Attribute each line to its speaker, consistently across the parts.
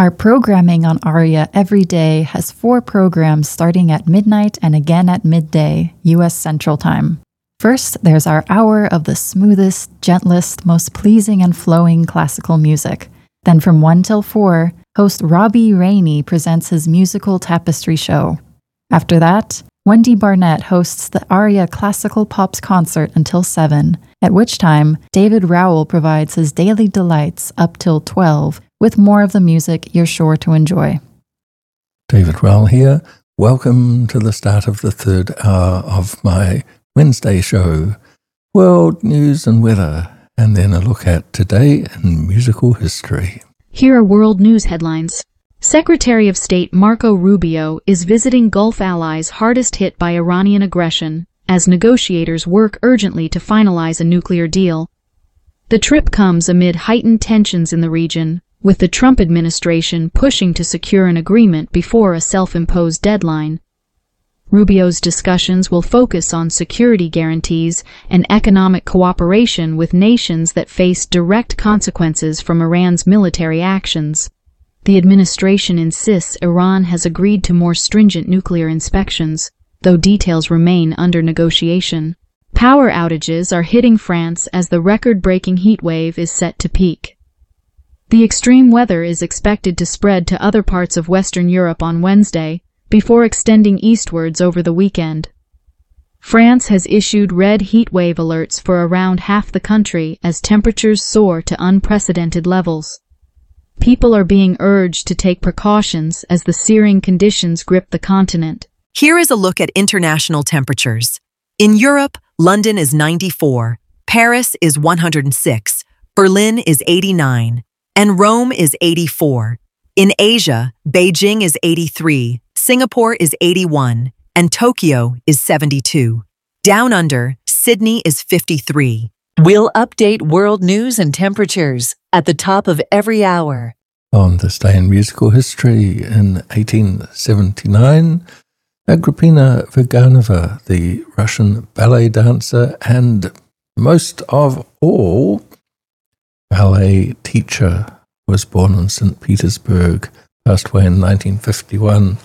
Speaker 1: Our programming on ARIA every day has 4 programs starting at midnight and again at midday, U.S. Central Time. First, there's our hour of the smoothest, gentlest, most pleasing and flowing classical music. Then from 1 till 4, host Robbie Rainey presents his musical tapestry show. After that, Wendy Barnett hosts the ARIA Classical Pops concert until 7, at which time David Rowell provides his daily delights up till 12, with more of the music you're sure to enjoy.
Speaker 2: David Rowell here. Welcome to the start of the third hour of my Wednesday show, World News and Weather, and then a look at today in musical history.
Speaker 3: Here are world news headlines. Secretary of State Marco Rubio is visiting Gulf allies hardest hit by Iranian aggression as negotiators work urgently to finalize a nuclear deal. The trip comes amid heightened tensions in the region, with the Trump administration pushing to secure an agreement before a self-imposed deadline. Rubio's discussions will focus on security guarantees and economic cooperation with nations that face direct consequences from Iran's military actions. The administration insists Iran has agreed to more stringent nuclear inspections, though details remain under negotiation. Power outages are hitting France as the record-breaking heat wave is set to peak. The extreme weather is expected to spread to other parts of Western Europe on Wednesday, before extending eastwards over the weekend. France has issued red heat wave alerts for around half the country as temperatures soar to unprecedented levels. People are being urged to take precautions as the searing conditions grip the continent.
Speaker 4: Here is a look at international temperatures. In Europe, London is 94, Paris is 106, Berlin is 89, and Rome is 84. In Asia, Beijing is 83, Singapore is 81, and Tokyo is 72. Down under, Sydney is 53.
Speaker 5: We'll update world news and temperatures at the top of every hour.
Speaker 2: On this day in musical history, in 1879, Agrippina Vaganova, the Russian ballet dancer and, most of all, ballet teacher, was born in St. Petersburg, passed away in 1951.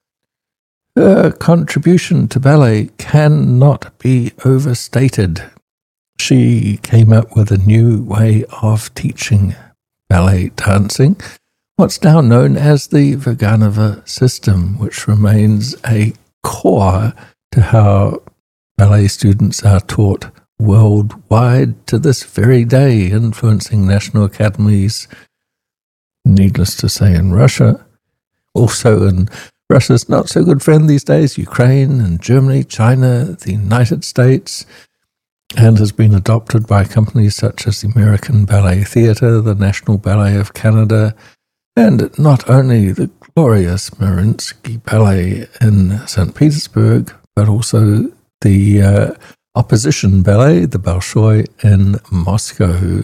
Speaker 2: Her contribution to ballet cannot be overstated. She came up with a new way of teaching ballet dancing, what's now known as the Vaganova system, which remains a core to how ballet students are taught worldwide to this very day, influencing national academies, needless to say, in Russia, also in Russia's not-so-good friend these days, Ukraine and Germany, China, the United States, and has been adopted by companies such as the American Ballet Theatre, the National Ballet of Canada, and not only the glorious Mariinsky Ballet in St. Petersburg, but also the opposition ballet, the Bolshoi, in Moscow.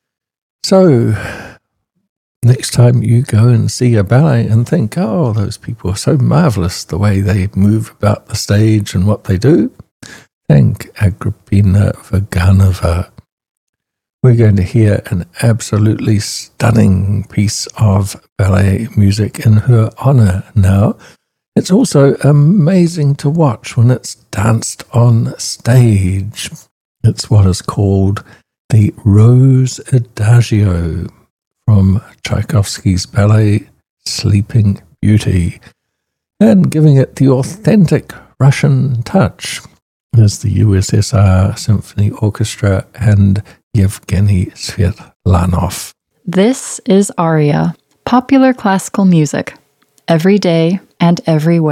Speaker 2: So, next time you go and see a ballet and think, oh, those people are so marvelous, the way they move about the stage and what they do, thank Agrippina Vaganova. We're going to hear an absolutely stunning piece of ballet music in her honor now. It's also amazing to watch when it's danced on stage. It's what is called the Rose Adagio from Tchaikovsky's ballet Sleeping Beauty, and giving it the authentic Russian touch is the USSR Symphony Orchestra and Yevgeny Svetlanov.
Speaker 1: This is ARIA, popular classical music, every day and everywhere.